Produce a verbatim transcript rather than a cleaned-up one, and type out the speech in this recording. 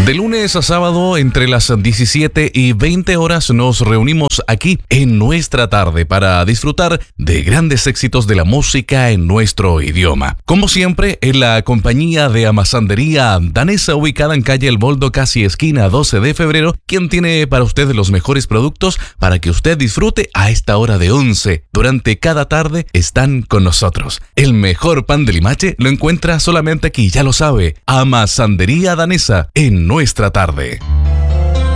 De lunes a sábado, entre las diecisiete y veinte horas, nos reunimos aquí en Nuestra Tarde para disfrutar de grandes éxitos de la música en nuestro idioma. Como siempre, en la compañía de Amasandería Danesa, ubicada en calle El Boldo, casi esquina doce de febrero, quien tiene para usted los mejores productos para que usted disfrute a esta hora de once. Durante cada tarde están con nosotros. El mejor pan de Limache lo encuentra solamente aquí, ya lo sabe, Amasandería Danesa en Nuestra Tarde.